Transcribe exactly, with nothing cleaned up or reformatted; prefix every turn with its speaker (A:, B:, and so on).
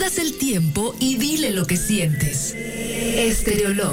A: pierdas el tiempo y dile lo que sientes. Estereolog.